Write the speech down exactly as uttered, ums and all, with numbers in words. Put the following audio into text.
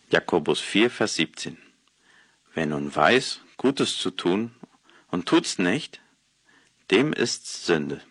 Jakobus vier, Vers siebzehn. Wer nun weiß, Gutes zu tun und tut's nicht, dem ist's Sünde.